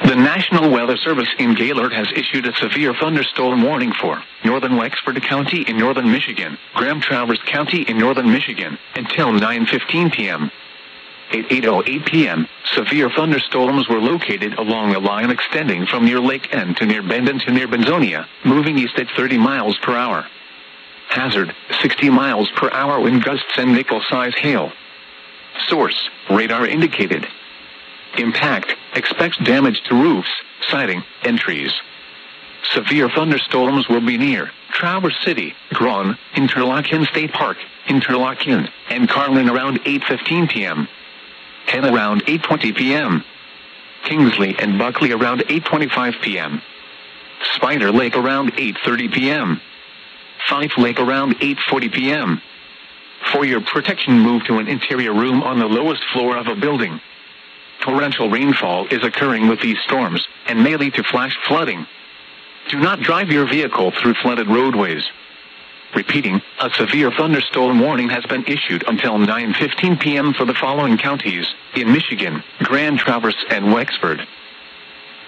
The National Weather Service in Gaylord has issued a severe thunderstorm warning for northern Wexford County in northern Michigan, Grand Traverse County in northern Michigan, until 9:15 p.m. At 8:08 p.m., severe thunderstorms were located along a line extending from near Lake End to near Bendon to near Benzonia, moving east at 30 miles per hour. Hazard, 60 miles per hour wind gusts and nickel-size hail. Source, radar indicated. Impact, expects damage to roofs, siding, and trees. Severe thunderstorms will be near Traverse City, Grawn, Interlaken State Park, Interlaken, and Carlin around 8:15 p.m. Hen around 8:20 p.m. Kingsley and Buckley around 8:25 p.m. Spider Lake around 8:30 p.m. Fife Lake around 8:40 p.m. For your protection, move to an interior room on the lowest floor of a building. Torrential rainfall is occurring with these storms and may lead to flash flooding. Do not drive your vehicle through flooded roadways. Repeating, a severe thunderstorm warning has been issued until 9:15 p.m. for the following counties in Michigan, Grand Traverse and Wexford.